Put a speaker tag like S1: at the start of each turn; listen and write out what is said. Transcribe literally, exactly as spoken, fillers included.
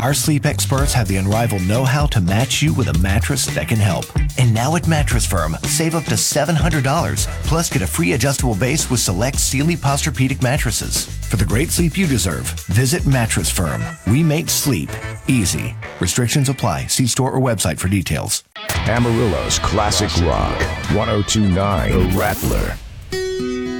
S1: Our sleep experts have the unrivaled know-how to match you with a mattress that can help. And now at Mattress Firm, save up to seven hundred dollars, plus get a free adjustable base with select Sealy Posturepedic mattresses. For the great sleep you deserve, visit Mattress Firm. We make sleep easy. Restrictions apply. See store or website for details.
S2: Amarillo's Classic Rock, one oh two point nine The Rattler.